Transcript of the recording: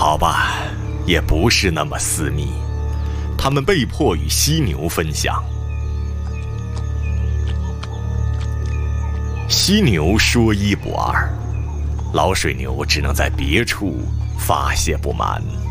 好吧，也不是那么私密。他们被迫与犀牛分享。犀牛说一不二，老水牛只能在别处发泄不满。